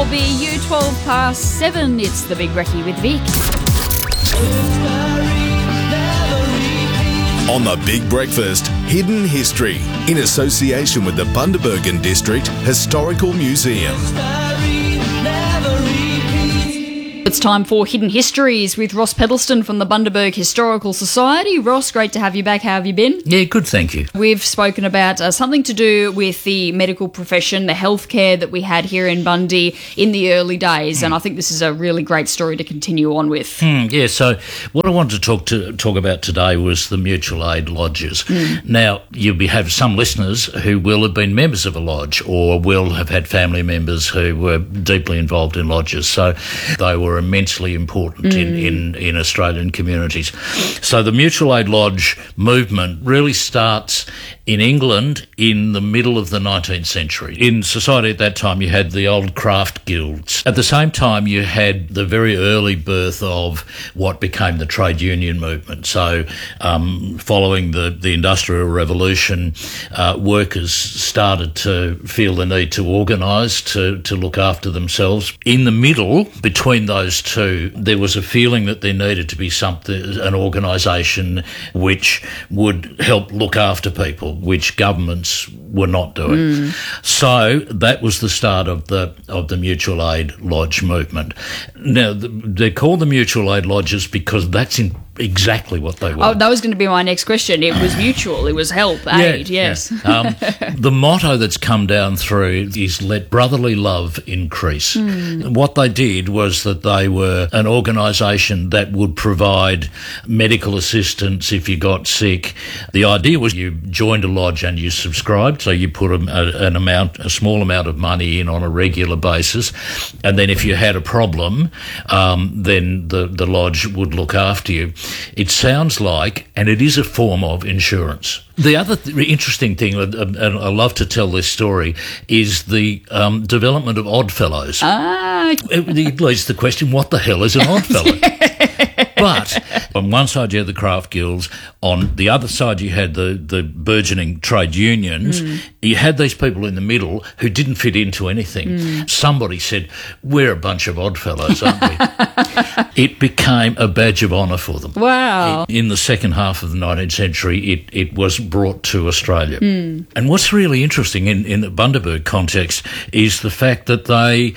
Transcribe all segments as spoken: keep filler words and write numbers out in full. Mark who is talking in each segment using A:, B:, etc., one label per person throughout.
A: will be U twelve past seven. It's the Big Brekkie with Vic.
B: On the Big Breakfast, Hidden History, in association with the Bundaberg District Historical Museum.
A: It's time for Hidden Histories with Ross Pedleston from the Bundaberg Historical Society. Ross, great to have you back. How have you been?
C: Yeah, good, thank you.
A: We've spoken about uh, something to do with the medical profession, the healthcare that we had here in Bundy in the early days, mm. and I think this is a really great story to continue on with.
C: Mm, yeah, so what I wanted to talk to talk about today was the mutual aid lodges. Mm. Now, you'll be, have some listeners who will have been members of a lodge or will have had family members who were deeply involved in lodges, so they were immensely important mm. in, in, in Australian communities. So the Mutual Aid Lodge movement really starts in England in the middle of the nineteenth century. In society at that time, you had the old craft guilds. At the same time, you had the very early birth of what became the trade union movement. So um, following the, the Industrial Revolution, uh, workers started to feel the need to organise, to, to look after themselves. In the middle, between those two, there was a feeling that there needed to be something, an organisation which would help look after people, which governments were not doing. Mm. So that was the start of the of the mutual aid lodge movement. Now, the, they're called the mutual aid lodges because that's in exactly what they were.
A: Oh, that was going to be my next question. It was mutual. It was help, aid,
C: yeah,
A: yes.
C: Yeah. Um, the motto that's come down through is let brotherly love increase. Mm. What they did was that they were an organisation that would provide medical assistance if you got sick. The idea was you joined a lodge and you subscribed, so you put a, a, an amount, a small amount of money in on a regular basis, and then if you had a problem, um, then the, the lodge would look after you. It sounds like, and it is a form of insurance. The other th- interesting thing, and I love to tell this story, is the um, development of Oddfellows.
A: Ah.
C: It, it leads to the question, what the hell is an Oddfellow? But on one side you had the craft guilds, on the other side you had the, the burgeoning trade unions. Mm. You had these people in the middle who didn't fit into anything. Mm. Somebody said, we're a bunch of oddfellows, aren't we? It became a badge of honour for them.
A: Wow.
C: In the second half of the nineteenth century, it, it was brought to Australia.
A: Mm.
C: And what's really interesting in, in the Bundaberg context is the fact that they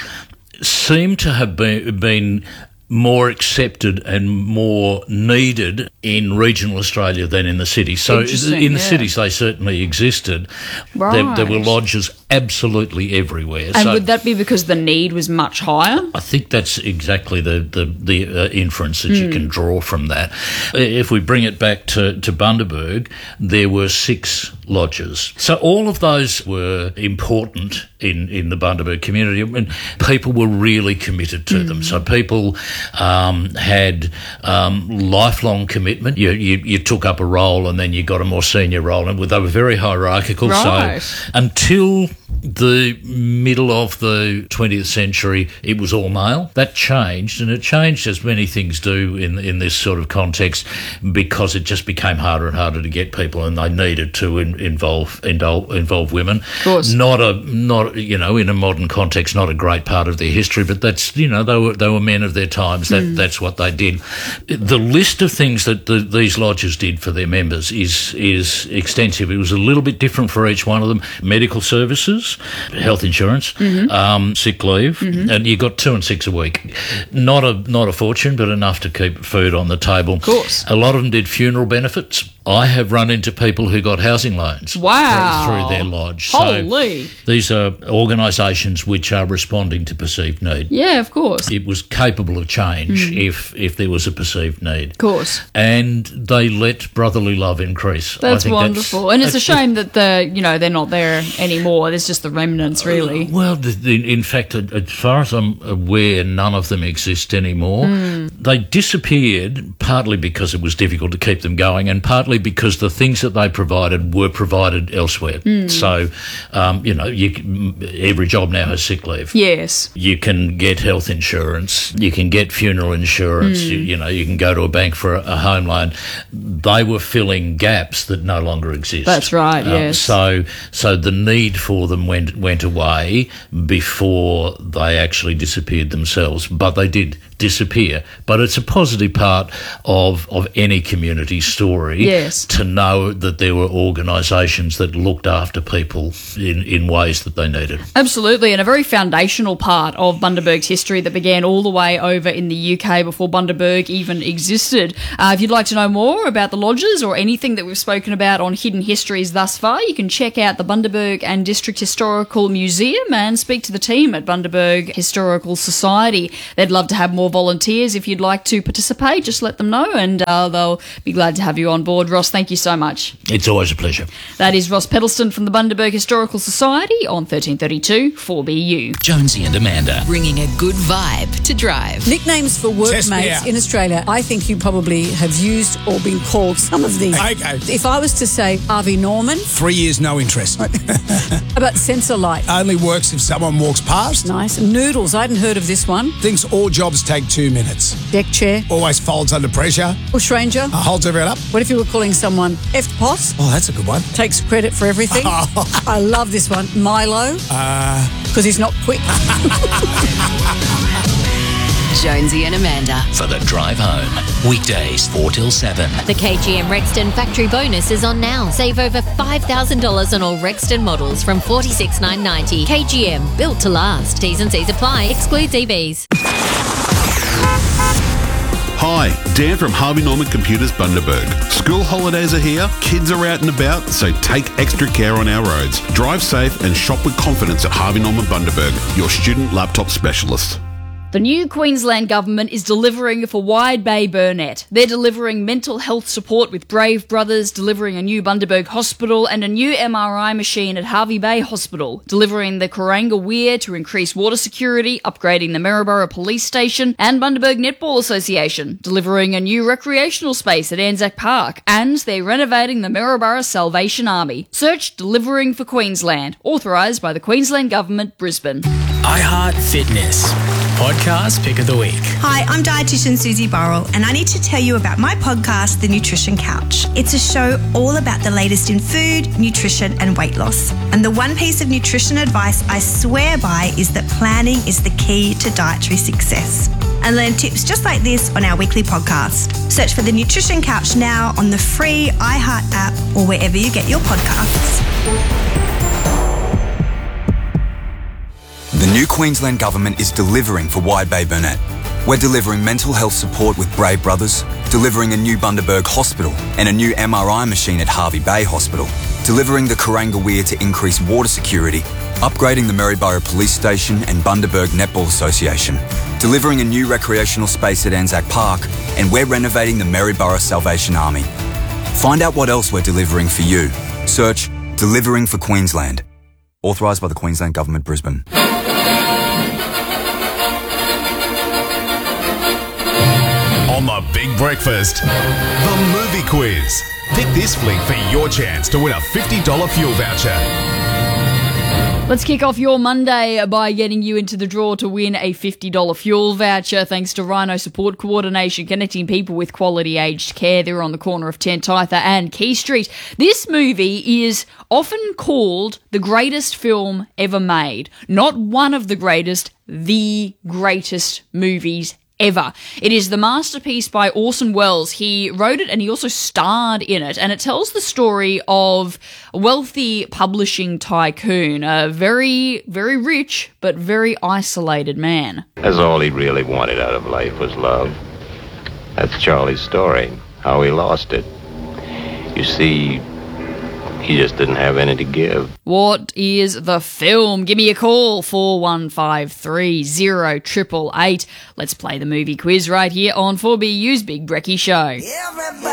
C: seem to have been... been more accepted and more needed in regional Australia than in the cities. So in the yeah. cities they certainly existed.
A: Right.
C: There, there were lodges absolutely everywhere.
A: And
C: so
A: would that be because the need was much higher?
C: I think that's exactly the, the, the uh, inference that mm. you can draw from that. If we bring it back to, to Bundaberg, there were six lodges. So all of those were important in, in the Bundaberg community, and people were really committed to mm. them. So people um, had um, lifelong commitment. You, you you took up a role and then you got a more senior role, and they were very hierarchical.
A: Right.
C: So until the middle of the twentieth century, it was all male. That changed, and it changed as many things do in in this sort of context, because it just became harder and harder to get people, and they needed to in, involve, involve involve women.
A: Of course.
C: Not a not you know in a modern context, not a great part of their history, but that's you know they were they were men of their times. That mm. that's what they did. The list of things that the, these lodges did for their members is is extensive. It was a little bit different for each one of them. Medical services, health insurance, mm-hmm. um, sick leave, mm-hmm. and you got two and six a week. Not a not a fortune, but enough to keep food on the table.
A: Of course.
C: A lot of them did funeral benefits. I have run into people who got housing loans
A: wow.
C: through, through their lodge.
A: Holy.
C: So these are organisations which are responding to perceived need.
A: Yeah, of course.
C: It was capable of change
A: mm.
C: if if there was a perceived need.
A: Of course.
C: And they let brotherly love increase.
A: That's
C: I think
A: wonderful.
C: That's,
A: and it's
C: that's
A: a shame that the you know they're not there anymore. There's just the remnants, really.
C: Well, the, the, in fact, as far as I'm aware, none of them exist anymore. Mm. They disappeared partly because it was difficult to keep them going, and partly partly because the things that they provided were provided elsewhere. Mm. So, um, you know, you, every job now has sick leave.
A: Yes.
C: You can get health insurance. You can get funeral insurance. Mm. You, you know, you can go to a bank for a, a home loan. They were filling gaps that no longer exist.
A: That's right,
C: um,
A: yes.
C: So, so the need for them went went away before they actually disappeared themselves, but they did disappear. But it's a positive part of of any community story,
A: yes,
C: to know that there were organisations that looked after people in, in ways that they needed.
A: Absolutely, and a very foundational part of Bundaberg's history that began all the way over in the U K before Bundaberg even existed. Uh, if you'd like to know more about the lodges or anything that we've spoken about on Hidden Histories thus far, you can check out the Bundaberg and District Historical Museum and speak to the team at Bundaberg Historical Society. They'd love to have more volunteers. If you'd like to participate, just let them know and uh, they'll be glad to have you on board. Ross, thank you so much.
C: It's always a pleasure.
A: That is Ross Pedalston from the Bundaberg Historical Society on thirteen thirty-two four B U.
D: Jonesy and Amanda.
E: Bringing a good vibe to drive.
F: Nicknames for workmates in Australia. I think you probably have used or been called some of these.
G: Okay.
F: If I was to say Harvey Norman.
G: Three years, no interest.
F: How about sensor light?
G: Only works if someone walks past.
F: Nice. Noodles. I hadn't heard of this one.
G: Thinks all jobs take two minutes.
F: Deck chair.
G: Always folds under pressure.
F: Bushranger.
G: Uh, holds everyone up.
F: What if you were calling someone F-Poss?
G: Oh, that's a good one.
F: Takes credit for everything. I love this one. Milo.
G: Uh...
F: Because he's not quick.
E: Jonesy and Amanda.
D: For the drive home. Weekdays four till seven.
H: The K G M Rexton factory bonus is on now. Save over five thousand dollars on all Rexton models from forty-six thousand nine hundred ninety dollars. K G M, built to last. T's and C's apply. Excludes E Vs.
I: Hi, Dan from Harvey Norman Computers Bundaberg. School holidays are here, kids are out and about, so take extra care on our roads. Drive safe and shop with confidence at Harvey Norman Bundaberg, your student laptop specialist.
A: The new Queensland government is delivering for Wide Bay Burnett. They're delivering mental health support with Brave Brothers, delivering a new Bundaberg hospital and a new M R I machine at Harvey Bay Hospital, delivering the Kuranga Weir to increase water security, upgrading the Maryborough Police Station and Bundaberg Netball Association, delivering a new recreational space at Anzac Park, and they're renovating the Maryborough Salvation Army. Search Delivering for Queensland, authorised by the Queensland Government, Brisbane.
J: iHeart Fitness. Podcast Pick of the Week.
K: Hi, I'm dietitian Susie Burrell and I need to tell you about my podcast, The Nutrition Couch. It's a show all about the latest in food, nutrition and weight loss. And the one piece of nutrition advice I swear by is that planning is the key to dietary success. And learn tips just like this on our weekly podcast. Search for The Nutrition Couch now on the free iHeart app or wherever you get your podcasts.
L: The new Queensland Government is delivering for Wide Bay Burnett. We're delivering mental health support with Brave Brothers, delivering a new Bundaberg hospital and a new M R I machine at Harvey Bay Hospital, delivering the Kuranga Weir to increase water security, upgrading the Maryborough Police Station and Bundaberg Netball Association, delivering a new recreational space at Anzac Park, and we're renovating the Maryborough Salvation Army. Find out what else we're delivering for you. Search Delivering for Queensland. Authorised by the Queensland Government, Brisbane.
B: On the Big Breakfast, the movie quiz. Pick this flick for your chance to win a fifty dollars fuel voucher.
A: Let's kick off your Monday by getting you into the draw to win a fifty dollars fuel voucher thanks to Rhino Support Coordination, connecting people with quality aged care. They're on the corner of Tantitha and Key Street. This movie is often called the greatest film ever made. Not one of the greatest, the greatest movies ever. It is the masterpiece by Orson Welles. He wrote it and he also starred in it, and it tells the story of a wealthy publishing tycoon, a very, very rich but very isolated man.
M: As all he really wanted out of life was love. That's Charlie's story, how he lost it. You see, he just didn't have any to give.
A: What is the film? Give me a call, four one five three zero eight eight eight. Let's play the movie quiz right here on four B U's Big Brekkie Show.
N: Everybody